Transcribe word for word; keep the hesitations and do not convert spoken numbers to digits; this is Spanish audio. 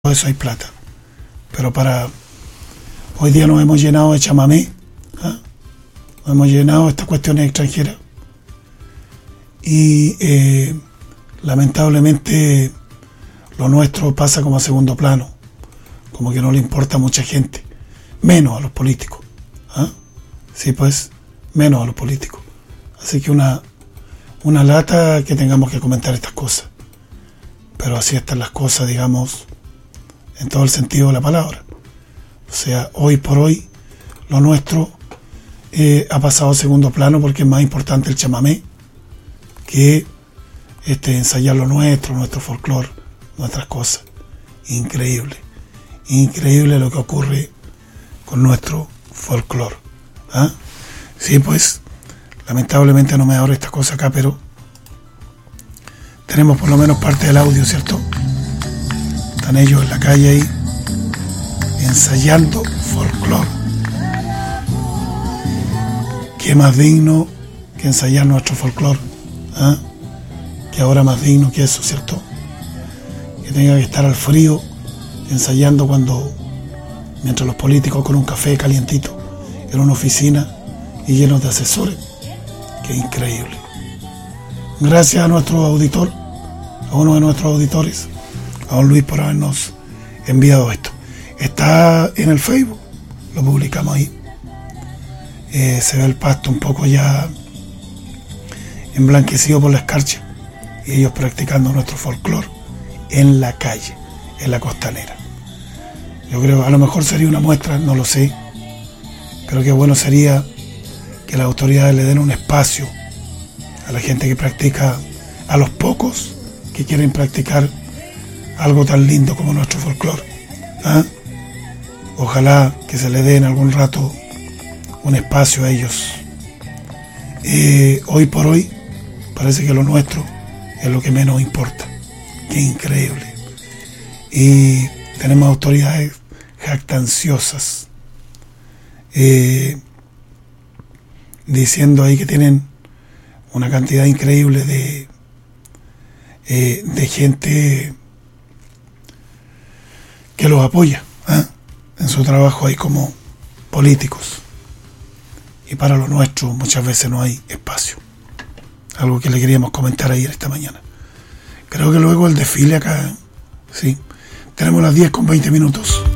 todo eso hay plata. Pero para hoy día nos hemos llenado de chamamé, ¿eh? Nos hemos llenado de estas cuestiones extranjeras y eh, lamentablemente lo nuestro pasa como a segundo plano, como que no le importa a mucha gente, menos a los políticos, ¿eh? Sí, pues, menos a los políticos. Así que una, una lata que tengamos que comentar estas cosas, pero así están las cosas, digamos, en todo el sentido de la palabra. O sea, hoy por hoy lo nuestro eh, ha pasado a segundo plano porque es más importante el chamamé que este, ensayar lo nuestro, nuestro folclore, nuestras cosas. Increíble, increíble lo que ocurre con nuestro folclore. ¿Ah? Sí, pues, lamentablemente no me abro estas cosas acá, pero tenemos por lo menos parte del audio, ¿cierto? Están ellos en la calle ahí ensayando folclore. Qué más digno que ensayar nuestro folclore, ¿eh? Que ahora más digno que eso, ¿cierto? Que tenga que estar al frío ensayando cuando mientras los políticos con un café calientito en una oficina y llenos de asesores. Qué increíble. Gracias a nuestro auditor, a uno de nuestros auditores, a don Luis, por habernos enviado esto. Está en el Facebook, lo publicamos ahí. Eh, se ve el pasto un poco ya emblanquecido por la escarcha y ellos practicando nuestro folclore en la calle, en la costanera. Yo creo, a lo mejor sería una muestra, no lo sé, pero qué bueno sería que las autoridades le den un espacio a la gente que practica, a los pocos que quieren practicar algo tan lindo como nuestro folclore. ¿Ah? Ojalá que se le dé en algún rato un espacio a ellos. Eh, hoy por hoy parece que lo nuestro es lo que menos importa. Qué increíble. Y tenemos autoridades jactanciosas eh, diciendo ahí que tienen una cantidad increíble de eh, de gente que los apoya, ¿eh? en su trabajo ahí como políticos. Y para lo nuestro muchas veces no hay espacio. Algo que le queríamos comentar ayer esta mañana. Creo que luego el desfile acá, ¿eh? Sí. Tenemos las diez con veinte minutos.